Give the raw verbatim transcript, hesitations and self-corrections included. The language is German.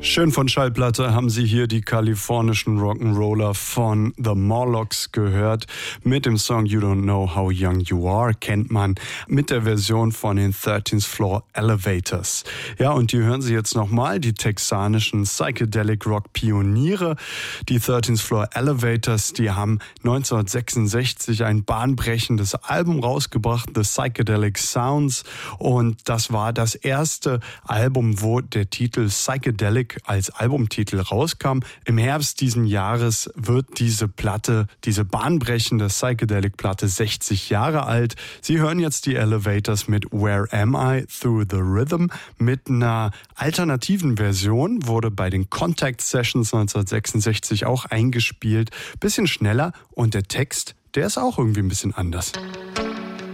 Schön von Schallplatte haben Sie hier die kalifornischen Rock'n'Roller von The Morlocks gehört. Mit dem Song You Don't Know How Young You Are kennt man mit der Version von den thirteenth Floor Elevators. Ja, und die hören Sie jetzt nochmal, die texanischen Psychedelic Rock Pioniere. Die thirteenth Floor Elevators, die haben neunzehnhundertsechsundsechzig ein bahnbrechendes Album rausgebracht, The Psychedelic Sounds. Und das war das erste Album, wo der Titel Psychedelic als Albumtitel rauskam. Im Herbst diesen Jahres wird diese Platte, diese bahnbrechende Psychedelic-Platte sechzig Jahre alt. Sie hören jetzt die Elevators mit Where Am I? Through the Rhythm. Mit einer alternativen Version, wurde bei den Contact Sessions neunzehnhundertsechsundsechzig auch eingespielt. Bisschen schneller und der Text, der ist auch irgendwie ein bisschen anders.